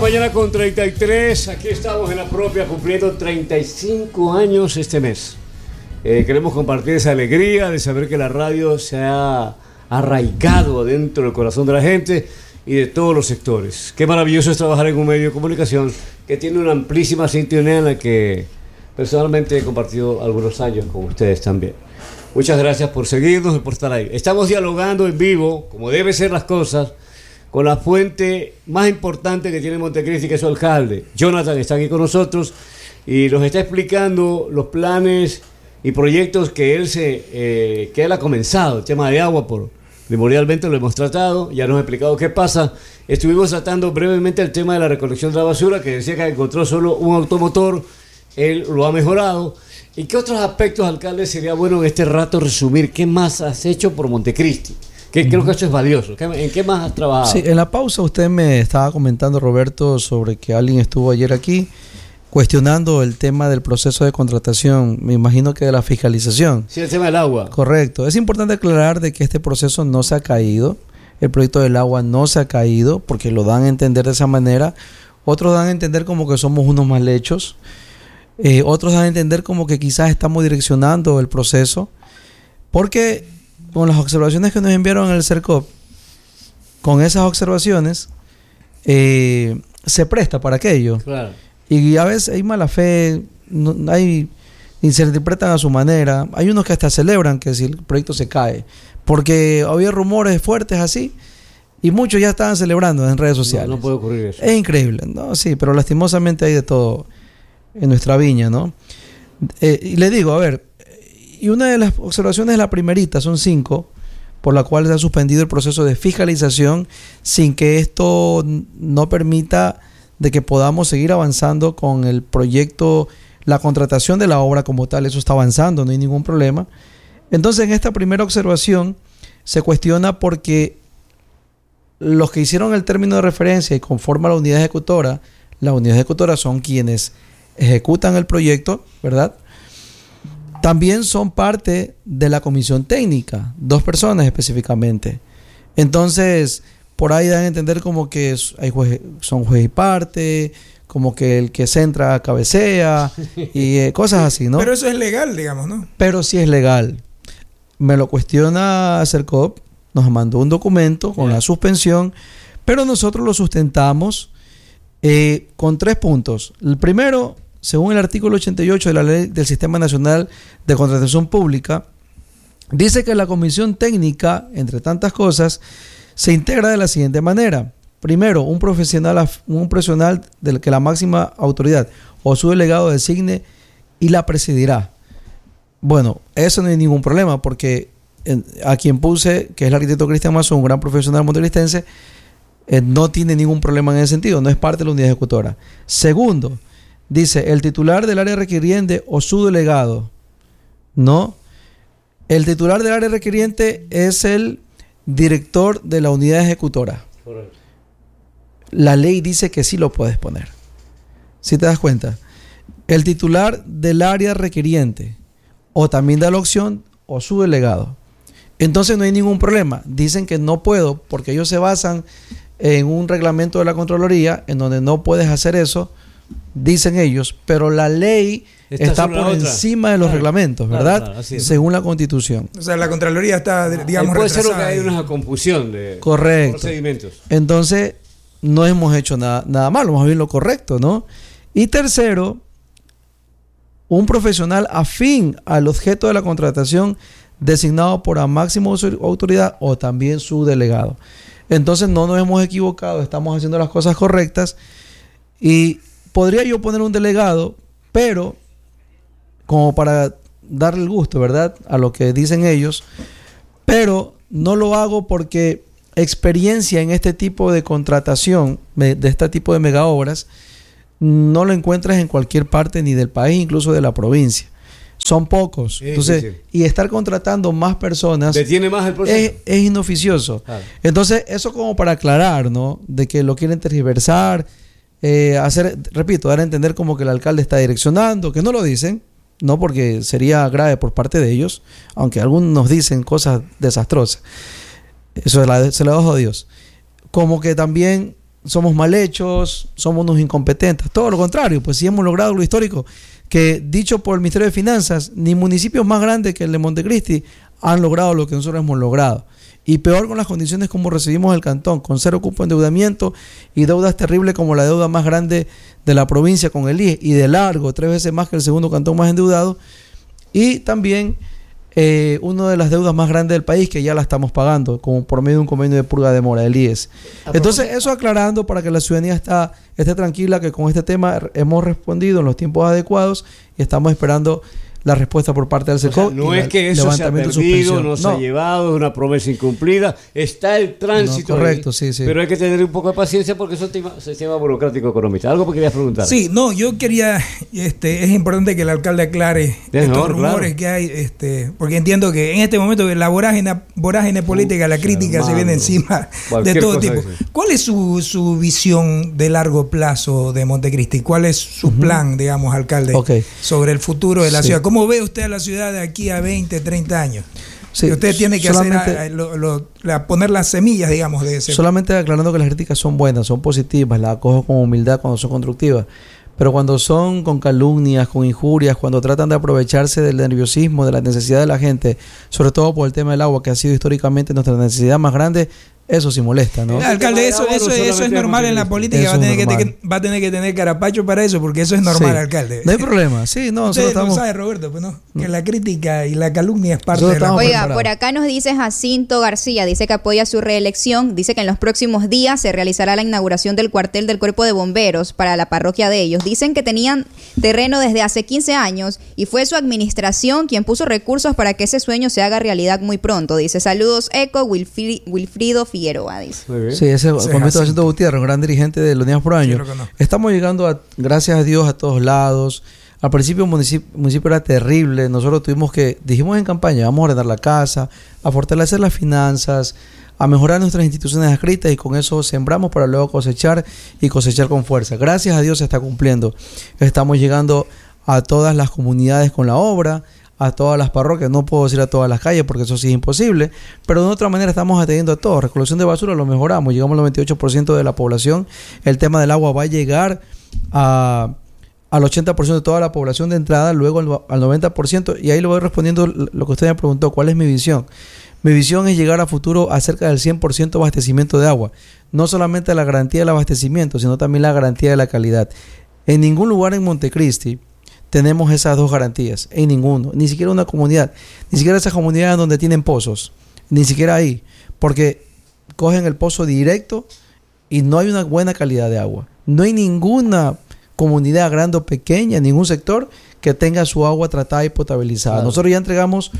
mañana con 33. Aquí estamos en La Propia, cumpliendo 35 años este mes. Queremos compartir esa alegría de saber que la radio se ha arraigado dentro del corazón de la gente y de todos los sectores. Qué maravilloso es trabajar en un medio de comunicación que tiene una amplísima sintonía en la que personalmente he compartido algunos años con ustedes también. Muchas gracias por seguirnos y por estar ahí. Estamos dialogando en vivo, como debe ser las cosas, con la fuente más importante que tiene Montecristi, que es su alcalde. Jonathan está aquí con nosotros y nos está explicando los planes y proyectos que él ha comenzado. El tema de agua, primordialmente lo hemos tratado, ya nos ha explicado qué pasa. Estuvimos tratando brevemente el tema de la recolección de la basura, que decía que encontró solo un automotor, él lo ha mejorado. ¿Y qué otros aspectos, alcalde, sería bueno en este rato resumir? ¿Qué más has hecho por Montecristi? Que creo que eso es valioso. ¿En qué más has trabajado? Sí, en la pausa usted me estaba comentando, Roberto, sobre que alguien estuvo ayer aquí cuestionando el tema del proceso de contratación, me imagino que de la fiscalización. Sí, el tema del agua. Correcto. Es importante aclarar de que este proceso no se ha caído, el proyecto del agua no se ha caído, porque lo dan a entender de esa manera. Otros dan a entender como que somos unos mal hechos. Otros dan a entender como que quizás estamos direccionando el proceso, porque con las observaciones que nos enviaron en el CERCOP, con esas observaciones, se presta para aquello. Claro. Y a veces hay mala fe, y se interpretan a su manera. Hay unos que hasta celebran que si el proyecto se cae, porque había rumores fuertes así, y muchos ya estaban celebrando en redes sociales. No puede ocurrir eso. Es increíble, ¿no? Sí, pero lastimosamente hay de todo en nuestra viña, ¿no? Y le digo, a ver, y una de las observaciones, la primerita, son 5, por la cual se ha suspendido el proceso de fiscalización sin que esto no permita de que podamos seguir avanzando con el proyecto, la contratación de la obra como tal. Eso está avanzando, no hay ningún problema. Entonces, en esta primera observación se cuestiona porque los que hicieron el término de referencia y conforman la unidad ejecutora son quienes ejecutan el proyecto, ¿verdad? También son parte de la comisión técnica, 2 personas específicamente. Entonces, por ahí dan a entender como que son juez y parte, como que el que centra cabecea y cosas así, ¿no? Pero eso es legal, digamos, ¿no? Pero sí es legal. Me lo cuestiona CERCOP, nos mandó un documento con la suspensión, pero nosotros lo sustentamos con 3 puntos. El primero, según el artículo 88 de la Ley del Sistema Nacional de Contratación Pública, dice que la comisión técnica, entre tantas cosas, se integra de la siguiente manera. Primero, un profesional del que la máxima autoridad o su delegado designe y la presidirá. Bueno, eso no hay ningún problema, porque a quien puse, que es el arquitecto Cristian Mazón, un gran profesional montecristense, no tiene ningún problema en ese sentido, no es parte de la unidad ejecutora. Segundo, dice el titular del área requiriente o su delegado. No, el titular del área requiriente es el director de la unidad ejecutora. Correcto. La ley dice que sí lo puedes poner. ¿Sí te das cuenta? El titular del área requiriente o también da la opción o su delegado. Entonces no hay ningún problema. Dicen que no puedo porque ellos se basan en un reglamento de la Contraloría en donde no puedes hacer eso, dicen ellos, pero la ley está por encima de los reglamentos, ¿verdad? Claro, según la Constitución. O sea, la Contraloría está, digamos, puede ser que hay una confusión de procedimientos. Entonces, no hemos hecho nada malo, más bien lo correcto, ¿no? Y tercero, un profesional afín al objeto de la contratación designado por la máxima autoridad o también su delegado. Entonces, no nos hemos equivocado, estamos haciendo las cosas correctas y podría yo poner un delegado, pero como para darle el gusto, ¿verdad?, a lo que dicen ellos, pero no lo hago porque experiencia en este tipo de contratación, de este tipo de mega obras, no lo encuentras en cualquier parte ni del país, incluso de la provincia. Son pocos. Entonces, y estar contratando más personas detiene más el proceso. Es inoficioso. Claro. Entonces, eso como para aclarar, ¿no?, de que lo quieren tergiversar, repito, dar a entender como que el alcalde está direccionando, que no lo dicen, no, porque sería grave por parte de ellos, aunque algunos nos dicen cosas desastrosas. Eso se lo dejo a Dios. Como que también somos mal hechos, somos unos incompetentes. Todo lo contrario, pues sí hemos logrado lo histórico, que dicho por el Ministerio de Finanzas, ni municipios más grandes que el de Montecristi han logrado lo que nosotros hemos logrado. Y peor con las condiciones como recibimos el cantón, con 0 cupo de endeudamiento y deudas terribles como la deuda más grande de la provincia con el IE, y de largo, 3 veces más que el segundo cantón más endeudado, y también una de las deudas más grandes del país, que ya la estamos pagando como por medio de un convenio de purga de mora, el IES. Entonces, eso aclarando para que la ciudadanía esté tranquila, que con este tema hemos respondido en los tiempos adecuados y estamos esperando la respuesta por parte del SECOP. O sea, no es que eso se ha perdido, no se ha llevado, es una promesa incumplida, está el tránsito. No, correcto, ahí, sí. Pero hay que tener un poco de paciencia porque eso es un sistema burocrático económico. ¿Algo que querías preguntar? Sí, no, yo quería, es importante que el alcalde aclare estos rumores que hay, porque entiendo que en este momento la vorágine política, la crítica se viene encima de todo tipo. ¿Cuál es su visión de largo plazo de Montecristi? ¿Cuál es su plan, digamos, alcalde, sobre el futuro de la ciudad? ¿Cómo ve usted a la ciudad de aquí a 20, 30 años? Sí, que usted tiene que poner las semillas, digamos, de ese. Solamente aclarando que las críticas son buenas, son positivas, las acojo con humildad cuando son constructivas. Pero cuando son con calumnias, con injurias, cuando tratan de aprovecharse del nerviosismo, de la necesidad de la gente, sobre todo por el tema del agua, que ha sido históricamente nuestra necesidad más grande, eso sí molesta, ¿no? Alcalde, eso es normal en la política, va a tener que tener carapacho para eso, porque eso es normal, alcalde. No hay problema, sí, no. Usted lo sabe, Roberto, pues no, que la crítica y la calumnia es parte de la... Oiga, por acá nos dice Jacinto García, dice que apoya su reelección, dice que en los próximos días se realizará la inauguración del cuartel del Cuerpo de Bomberos para la parroquia de ellos. Dicen que tenían terreno desde hace 15 años y fue su administración quien puso recursos para que ese sueño se haga realidad muy pronto. Dice, saludos, Eco, Wilfrido Figueroa, dice. Sí, ese convento de Jacinto Gutiérrez, un gran dirigente de los Unidos por Año. Estamos llegando, gracias a Dios, a todos lados. Al principio el municipio era terrible. Nosotros dijimos en campaña, vamos a ordenar la casa, a fortalecer las finanzas, a mejorar nuestras instituciones adscritas, y con eso sembramos para luego cosechar y cosechar con fuerza. Gracias a Dios se está cumpliendo. Estamos llegando a todas las comunidades con la obra, a todas las parroquias. No puedo decir a todas las calles porque eso sí es imposible, pero de otra manera estamos atendiendo a todo. Recolección de basura lo mejoramos, llegamos al 98% de la población. El tema del agua va a llegar al 80% de toda la población de entrada, luego al 90%, y ahí le voy respondiendo lo que usted me preguntó, ¿cuál es mi visión? Mi visión es llegar a futuro a cerca del 100% abastecimiento de agua. No solamente la garantía del abastecimiento, sino también la garantía de la calidad. En ningún lugar en Montecristi tenemos esas dos garantías, en ninguno, ni siquiera una comunidad, ni siquiera esas comunidades donde tienen pozos, ni siquiera ahí, porque cogen el pozo directo y no hay una buena calidad de agua. No hay ninguna comunidad grande o pequeña, ningún sector que tenga su agua tratada y potabilizada. Claro. Nosotros ya entregamos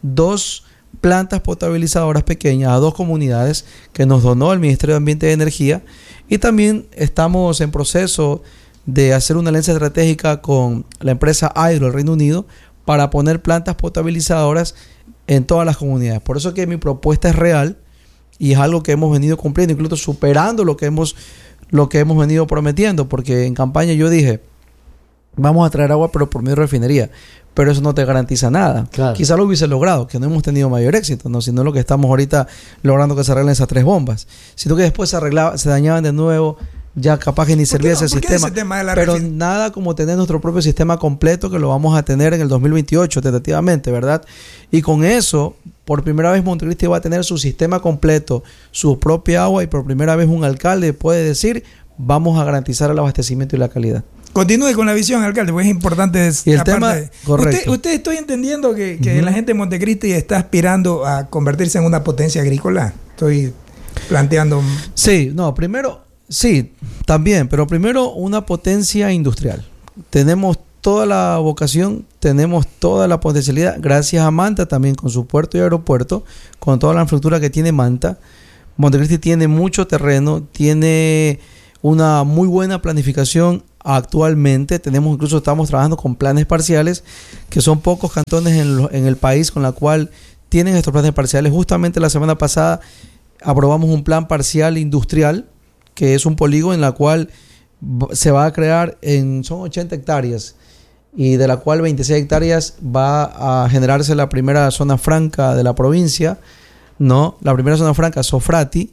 2 plantas potabilizadoras pequeñas a 2 comunidades que nos donó el Ministerio de Ambiente y Energía, y también estamos en proceso de hacer una alianza estratégica con la empresa Hydro del Reino Unido para poner plantas potabilizadoras en todas las comunidades. Por eso que mi propuesta es real y es algo que hemos venido cumpliendo, incluso superando lo que hemos venido prometiendo, porque en campaña yo dije, vamos a traer agua pero por medio de refinería, pero eso no te garantiza nada. Claro. Quizá lo hubiese logrado, que no hemos tenido mayor éxito, ¿no? Sino lo que estamos ahorita logrando, que se arreglen esas 3 bombas, sino que después se dañaban de nuevo, ya capaz que ni servía ese sistema, pero nada como tener nuestro propio sistema completo, que lo vamos a tener en el 2028 tentativamente, ¿verdad? Y con eso, por primera vez Montecristi va a tener su sistema completo, su propia agua, y por primera vez un alcalde puede decir, vamos a garantizar el abastecimiento y la calidad. Continúe con la visión, alcalde, porque es importante. Y el tema, correcto. Usted estoy entendiendo que la gente de Montecristi está aspirando a convertirse en una potencia agrícola. Estoy planteando... Sí, no, primero... Sí, también, pero primero una potencia industrial. Tenemos toda la vocación, tenemos toda la potencialidad, gracias a Manta también con su puerto y aeropuerto, con toda la infraestructura que tiene Manta. Montecristi tiene mucho terreno, tiene una muy buena planificación actualmente. Estamos trabajando con planes parciales, que son pocos cantones en el país con la cual tienen estos planes parciales. Justamente la semana pasada aprobamos un plan parcial industrial, que es un polígono en la cual se va a crear, son 80 hectáreas, y de la cual 26 hectáreas va a generarse la primera zona franca de la provincia, ¿no? La primera zona franca, Sofrati,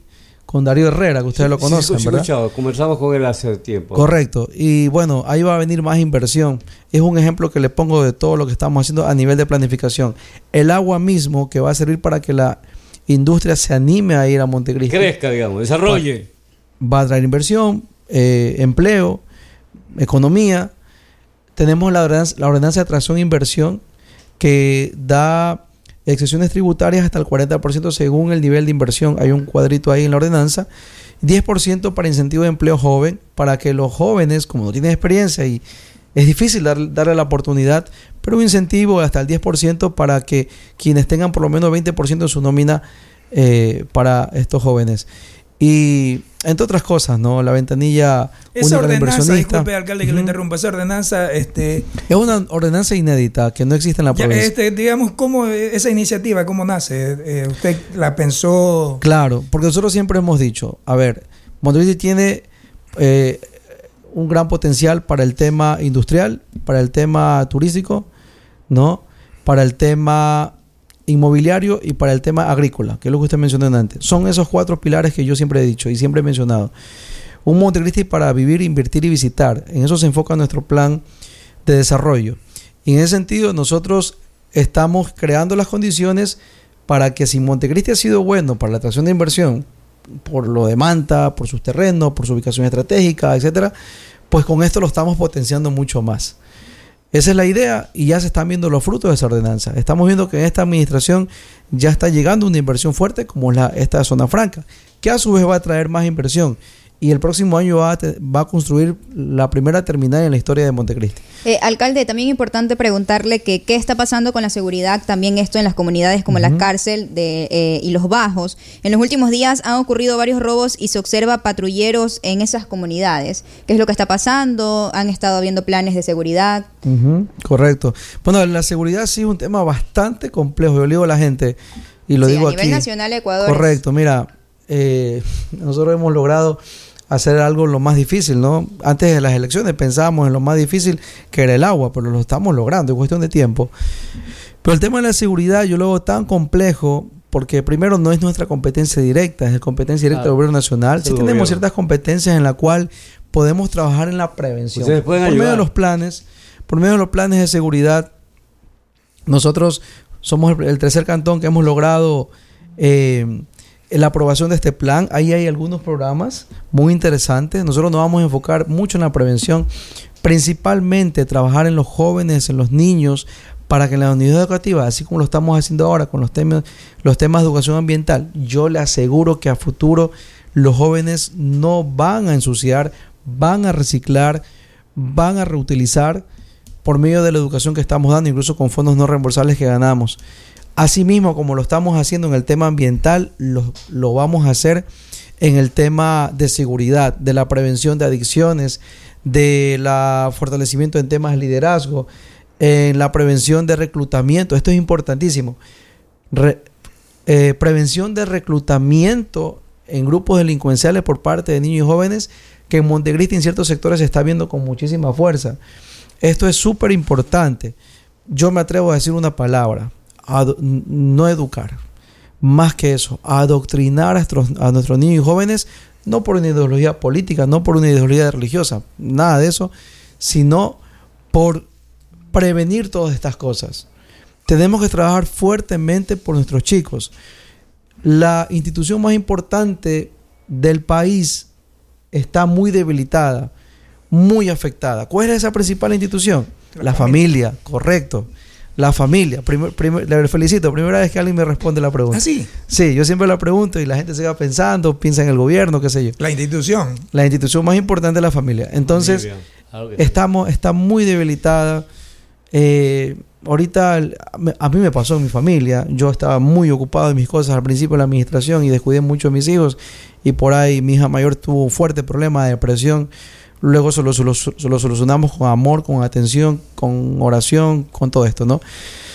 con Darío Herrera, que ustedes lo conocen, ¿verdad? Escuchado, conversamos con él hace tiempo. Correcto. Y bueno, ahí va a venir más inversión. Es un ejemplo que le pongo de todo lo que estamos haciendo a nivel de planificación. El agua mismo que va a servir para que la industria se anime a ir a Montecristi. Crezca, digamos, desarrolle. Va a traer inversión, empleo, economía. Tenemos la ordenanza de atracción e inversión que da exenciones tributarias hasta el 40% según el nivel de inversión. Hay un cuadrito ahí en la ordenanza. 10% para incentivo de empleo joven, para que los jóvenes, como no tienen experiencia y es difícil darle la oportunidad, pero un incentivo hasta el 10% para que quienes tengan por lo menos 20% en su nómina para estos jóvenes. Y entre otras cosas, ¿no? La ventanilla esa única de inversionista. Disculpe, alcalde, que lo interrumpa. Esa ordenanza es una ordenanza inédita que no existe en la provincia. Digamos, ¿cómo esa iniciativa, cómo nace? ¿Usted la pensó? Claro, porque nosotros siempre hemos dicho, a ver, Montecristi tiene un gran potencial para el tema industrial, para el tema turístico, ¿no? Para el tema inmobiliario y para el tema agrícola, que es lo que usted mencionó antes. Son esos 4 pilares que yo siempre he dicho y siempre he mencionado. Un Montecristi para vivir, invertir y visitar. En eso se enfoca nuestro plan de desarrollo. Y en ese sentido nosotros estamos creando las condiciones para que si Montecristi ha sido bueno para la atracción de inversión, por lo de Manta, por sus terrenos, por su ubicación estratégica, etcétera, pues con esto lo estamos potenciando mucho más. Esa es la idea y ya se están viendo los frutos de esa ordenanza. Estamos viendo que en esta administración ya está llegando una inversión fuerte como esta zona franca, que a su vez va a traer más inversión. Y el próximo año va a construir la primera terminal en la historia de Montecristi. Alcalde, también es importante preguntarle qué está pasando con la seguridad, también esto en las comunidades como la cárcel y Los Bajos. En los últimos días han ocurrido varios robos y se observa patrulleros en esas comunidades. ¿Qué es lo que está pasando? ¿Han estado habiendo planes de seguridad? Correcto. Bueno, la seguridad sí es un tema bastante complejo. Yo le digo a la gente, y lo digo aquí. A nivel nacional, Ecuador. Correcto, mira, nosotros hemos logrado hacer algo lo más difícil, ¿no? Antes de las elecciones pensábamos en lo más difícil que era el agua, pero lo estamos logrando, es cuestión de tiempo. Pero el tema de la seguridad yo lo veo tan complejo porque primero no es nuestra competencia directa, es competencia directa del gobierno nacional. Sí tenemos ciertas competencias en la cual podemos trabajar en la prevención. Por medio de los planes de seguridad, nosotros somos el tercer cantón que hemos logrado la aprobación de este plan. Ahí hay algunos programas muy interesantes. Nosotros nos vamos a enfocar mucho en la prevención, principalmente trabajar en los jóvenes, en los niños, para que en la unidad educativa, así como lo estamos haciendo ahora con los temas de educación ambiental, yo le aseguro que a futuro los jóvenes no van a ensuciar, van a reciclar, van a reutilizar por medio de la educación que estamos dando, incluso con fondos no reembolsables que ganamos. Asimismo, como lo estamos haciendo en el tema ambiental, lo vamos a hacer en el tema de seguridad, de la prevención de adicciones, de la fortalecimiento en temas de liderazgo, en la prevención de reclutamiento. Esto es importantísimo. Prevención de reclutamiento en grupos delincuenciales por parte de niños y jóvenes, que en Montecristi en ciertos sectores se está viendo con muchísima fuerza. Esto es súper importante. Yo me atrevo a decir una palabra: no educar, más que eso, adoctrinar a nuestros niños y jóvenes, no por una ideología política, no por una ideología religiosa, nada de eso, sino por prevenir todas estas cosas. Tenemos que trabajar fuertemente por nuestros chicos. La institución más importante del país está muy debilitada, muy afectada. ¿Cuál es esa principal institución? La familia, correcto. La familia. Le felicito, primera vez que alguien me responde la pregunta. ¿Ah, sí? Sí, yo siempre la pregunto y la gente se va pensando, piensa en el gobierno, qué sé yo. La institución. La institución más importante es la familia. Entonces, está muy debilitada. Ahorita a mí me pasó en mi familia. Yo estaba muy ocupado en mis cosas al principio de la administración y descuidé mucho a mis hijos. Y por ahí mi hija mayor tuvo un fuerte problema de depresión. Luego lo solucionamos con amor, con atención, con oración, con todo esto, ¿no?